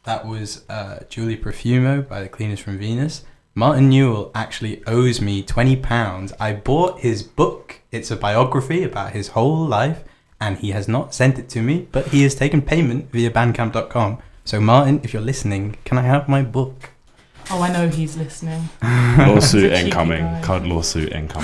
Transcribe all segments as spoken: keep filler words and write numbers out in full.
That was uh, Julie Profumo by The Cleaners from Venus. Martin Newell actually owes me twenty pounds. I bought his book. It's a biography about his whole life, and he has not sent it to me, but he has taken payment via bandcamp dot com. So Martin, if you're listening, can I have my book? Oh, I know he's listening. Lawsuit incoming. Card lawsuit incoming.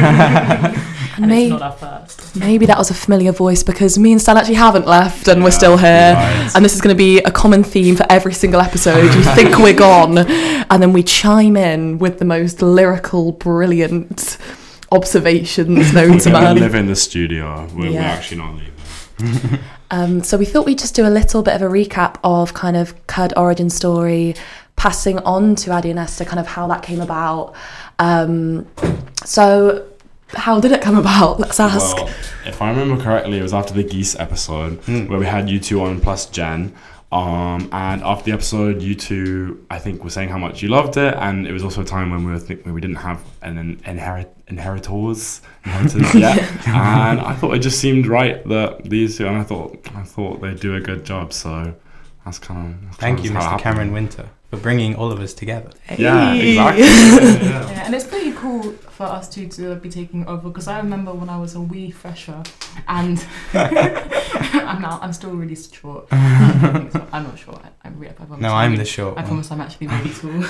And Maybe, it's not our first. maybe that was a familiar voice because me and Stan actually haven't left and yeah, we're still here. Right. And this is going to be a common theme for every single episode. You think we're gone, and then we chime in with the most lyrical, brilliant observations known to man. We live in the studio. We're, Yeah. we're actually not leaving. Um, so we thought we'd just do a little bit of a recap of kind of C U D origin story, passing on to Addy and Esther, kind of how that came about. Um, so how did it come about? Let's ask. Well, if I remember correctly, it was after the Geese episode mm. where we had you two on plus Jen. Um, and after the episode, you two, I think, were saying how much you loved it, and it was also a time when we were think- when we didn't have an, an inherit inheritors, inheritors yet. And I thought it just seemed right that these two, and I thought I thought they'd do a good job. So that's kind of thank you, Mister Cameron Winter, for bringing all of us together. Hey. Yeah, exactly. yeah, yeah. Yeah, and it's pretty cool for us two to be taking over because I remember when I was a wee fresher, and I'm now I'm still really short. Um, so I'm not short. I, I'm really. I promise no, I'm the short. I one. promise I'm actually really tall.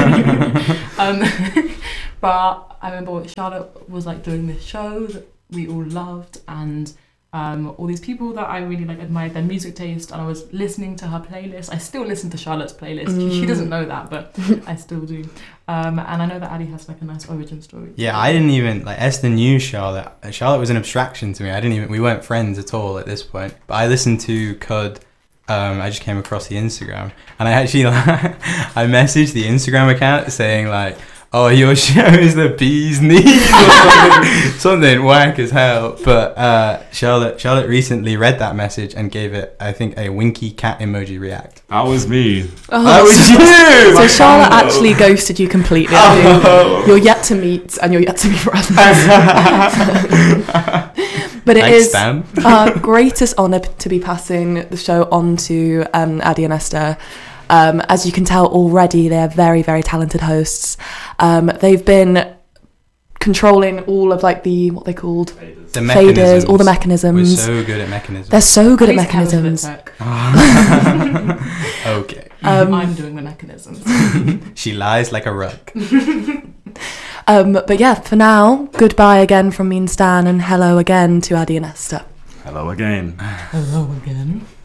um, but I remember Charlotte was like doing this show that we all loved, and um, all these people that I really like admired their music taste, and I was listening to her playlist. I still listen to Charlotte's playlist. Mm. She, she doesn't know that, but I still do. Um, and I know that Addy has like a nice origin story. Yeah, I didn't even like Esther knew Charlotte. Charlotte was an abstraction to me. I didn't even we weren't friends at all at this point. But I listened to C U D. Um, I just came across the Instagram, and I actually like, I messaged the Instagram account saying like, "Oh, your show is the bee's knees," or something, something whack as hell. But uh, Charlotte, Charlotte recently read that message and gave it, I think, a winky cat emoji react. That was me. Oh, that was you. So Charlotte actually ghosted you completely. Oh. You're yet to meet, and you're yet to be friends. But it Thanks, is Stan. our greatest honour to be passing the show on to um, Addy and Esther. Um, as you can tell already, they're very, very talented hosts. Um, they've been controlling all of like the, what they called? The faders, all the mechanisms. We're so good at mechanisms. They're so good At at mechanisms. Okay. Um, I'm doing the mechanisms. She lies like a rug. um, but yeah, for now, goodbye again from me and Stan, and hello again to Addy and Esther. Hello again. Hello again.